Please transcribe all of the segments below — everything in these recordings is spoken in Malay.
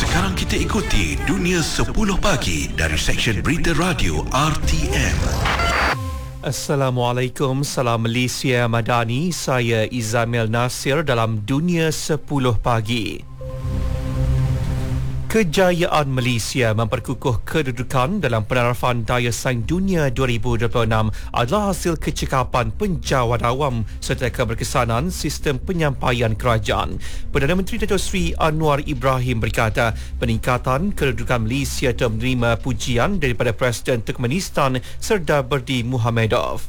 Sekarang kita ikuti Dunia 10 Pagi dari Seksyen Berita Radio RTM. Assalamualaikum, salam Malaysia Madani. Saya Izamil Nasir dalam Dunia 10 Pagi. Kejayaan Malaysia memperkukuh kedudukan dalam penarafan daya saing dunia 2026 adalah hasil kecekapan penjawat awam serta keberkesanan sistem penyampaian kerajaan. Perdana Menteri Datuk Seri Anwar Ibrahim berkata peningkatan kedudukan Malaysia telah menerima pujian daripada Presiden Turkmenistan Serdar Berdi Muhamedov.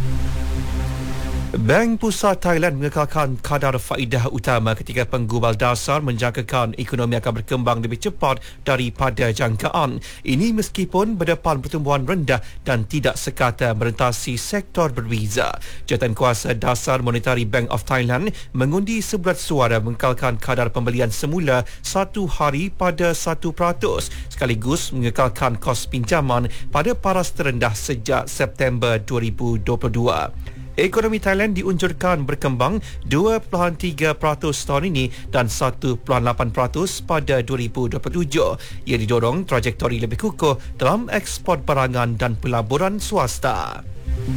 Bank Pusat Thailand mengekalkan kadar faedah utama ketika penggubal dasar menjangkakan ekonomi akan berkembang lebih cepat daripada jangkaan. Ini meskipun berdepan pertumbuhan rendah dan tidak sekata merentasi sektor berbeza. Jawatankuasa Dasar Monetary Bank of Thailand mengundi sebulat suara mengekalkan kadar pembelian semula 1 hari pada 1% sekaligus mengekalkan kos pinjaman pada paras terendah sejak September 2022. Ekonomi Thailand diunjurkan berkembang 2.3% tahun ini dan 1.8% pada 2027. Ia didorong trajektori lebih kukuh dalam ekspor barangan dan pelaburan swasta.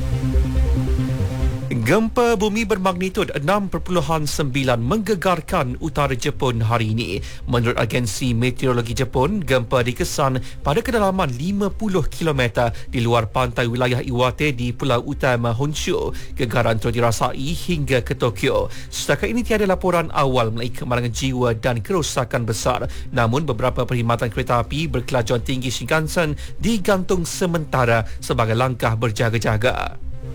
Gempa bumi bermagnitud 6.9 menggegarkan utara Jepun hari ini. Menurut agensi meteorologi Jepun, gempa dikesan pada kedalaman 50 km di luar pantai wilayah Iwate di Pulau Utama Honshu. Gegaran terus dirasai hingga ke Tokyo. Setakat ini tiada laporan awal mengenai kemalangan jiwa dan kerosakan besar. Namun beberapa perkhidmatan kereta api berkelajuan tinggi Shinkansen digantung sementara sebagai langkah berjaga-jaga.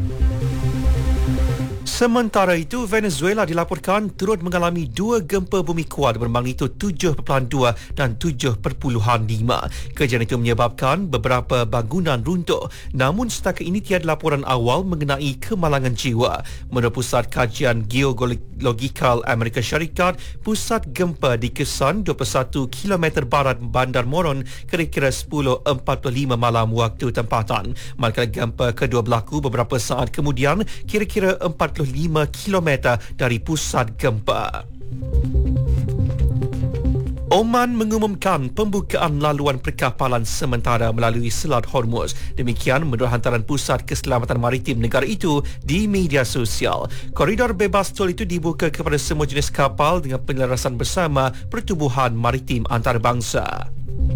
Sementara itu, Venezuela dilaporkan turut mengalami 2 gempa bumi kuat bermagnitud 7.2 dan 7.5. Kejadian itu menyebabkan beberapa bangunan runtuh. Namun setakat ini tiada laporan awal mengenai kemalangan jiwa. Menurut Pusat Kajian Geologikal Amerika Syarikat, pusat gempa dikesan 21 km barat Bandar Moron kira-kira 10.45 malam waktu tempatan. Manakala gempa kedua berlaku beberapa saat kemudian kira-kira 45 km dari pusat gempa. Oman mengumumkan pembukaan laluan perkapalan sementara melalui Selat Hormuz. Demikian menurut hantaran Pusat Keselamatan Maritim negara itu di media sosial. Koridor bebas tol itu dibuka kepada semua jenis kapal dengan penyelarasan bersama Pertubuhan Maritim Antarabangsa.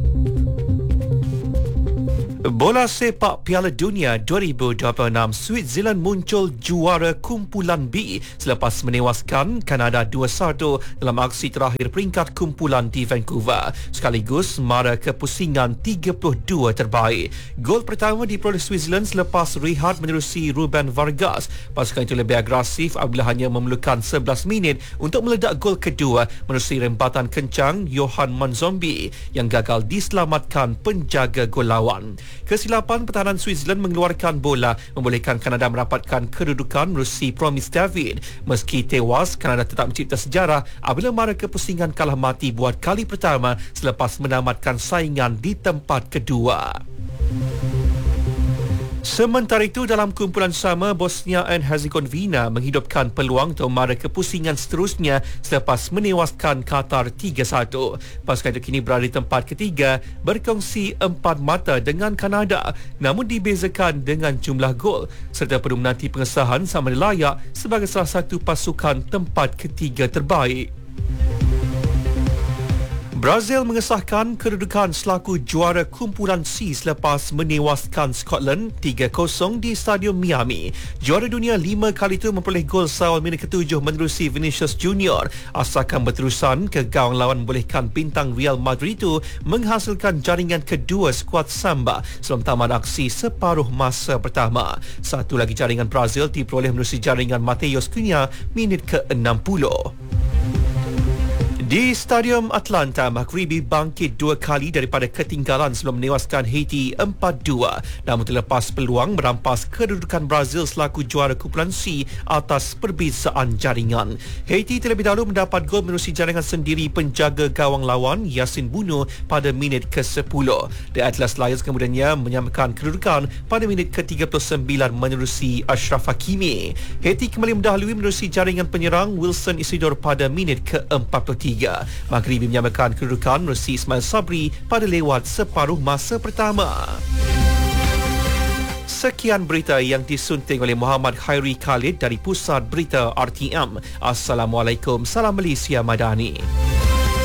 Bola sepak Piala Dunia 2026, Switzerland muncul juara kumpulan B selepas menewaskan Kanada 2-1 dalam aksi terakhir peringkat kumpulan di Vancouver, sekaligus mara kepusingan 32 terbaik. Gol pertama diperoleh Switzerland selepas rehat menerusi Ruben Vargas. Pasukan itu lebih agresif apabila hanya memerlukan 11 minit untuk meledak gol kedua menerusi rembatan kencang Johan Manzombi yang gagal diselamatkan penjaga gol lawan. Kesilapan pertahanan Switzerland mengeluarkan bola membolehkan Kanada mendapatkan kedudukan menerusi Promise David. Meski tewas, Kanada tetap mencipta sejarah apabila mara kepusingan kalah mati buat kali pertama selepas menamatkan saingan di tempat kedua. Sementara itu, dalam kumpulan sama, Bosnia and Herzegovina menghidupkan peluang untuk mara kepusingan seterusnya selepas menewaskan Qatar 3-1. Pasukan itu kini berada di tempat ketiga berkongsi 4 mata dengan Kanada, namun dibezakan dengan jumlah gol serta perlu menanti pengesahan sama ada layak sebagai salah satu pasukan tempat ketiga terbaik. Brazil mengesahkan kedudukan selaku juara kumpulan C selepas menewaskan Scotland 3-0 di Stadium Miami. Juara dunia 5 kali itu memperoleh gol seawal minit ke-7 menerusi Vinicius Junior. Asakan berterusan ke gawang lawan membolehkan bintang Real Madrid itu menghasilkan jaringan kedua skuad Samba sebelum tamat aksi separuh masa pertama. Satu lagi jaringan Brazil diperoleh menerusi jaringan Mateus Cunha minit ke-60. Di Stadium Atlanta, Maghribi bangkit 2 kali daripada ketinggalan sebelum menewaskan Haiti 4-2. Namun terlepas peluang merampas kedudukan Brazil selaku juara kumpulan C atas perbezaan jaringan. Haiti terlebih dahulu mendapat gol menerusi jaringan sendiri penjaga gawang lawan Yasin Buno pada minit ke-10. The Atlas Lions kemudiannya menyamakan kedudukan pada minit ke-39 menerusi Ashraf Hakimi. Haiti kembali mendahului menerusi jaringan penyerang Wilson Isidore pada minit ke-43. 3. Maghribi menyamakan kedudukan Rossi Ismail Sabri pada lewat separuh masa pertama. Sekian berita yang disunting oleh Muhammad Khairi Khalid dari Pusat Berita RTM. Assalamualaikum, salam Malaysia Madani.